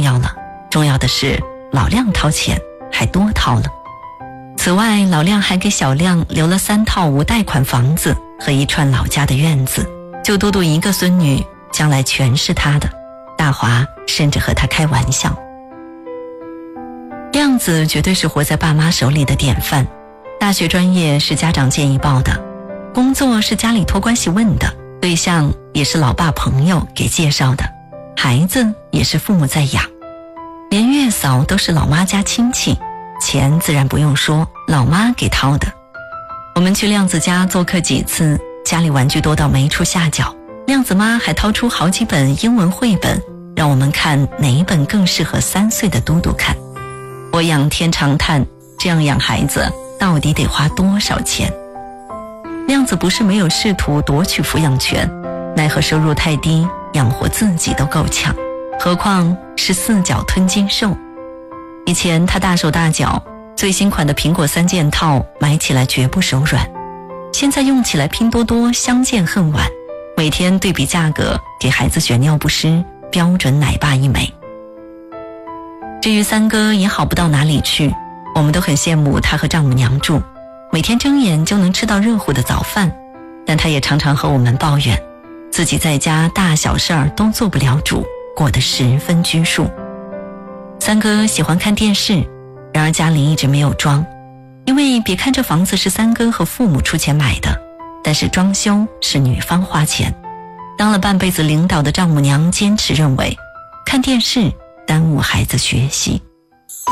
要了，重要的是老亮掏钱，还多掏了。此外，老亮还给小亮留了3套无贷款房子和一串老家的院子，就嘟嘟一个孙女，将来全是他的。大华甚至和他开玩笑。亮子绝对是活在爸妈手里的典范，大学专业是家长建议报的，工作是家里托关系问的，对象也是老爸朋友给介绍的，孩子也是父母在养，连月嫂都是老妈家亲戚，钱自然不用说，老妈给掏的。我们去亮子家做客几次，家里玩具多到没处下脚，亮子妈还掏出好几本英文绘本，让我们看哪一本更适合3岁的嘟嘟看。我仰天长叹，这样养孩子到底得花多少钱？亮子不是没有试图夺取抚养权，奈何收入太低，养活自己都够呛，何况是4脚吞金兽。以前他大手大脚，最新款的苹果3件套买起来绝不手软，现在用起来拼多多相见恨晚，每天对比价格给孩子选尿不湿，标准奶爸一枚。至于三哥也好不到哪里去，我们都很羡慕他和丈母娘住，每天睁眼就能吃到热乎的早饭，但他也常常和我们抱怨，自己在家大小事儿都做不了主，过得十分拘束。三哥喜欢看电视，然而家里一直没有装，因为别看这房子是三哥和父母出钱买的，但是装修是女方花钱。当了半辈子领导的丈母娘坚持认为，看电视耽误孩子学习。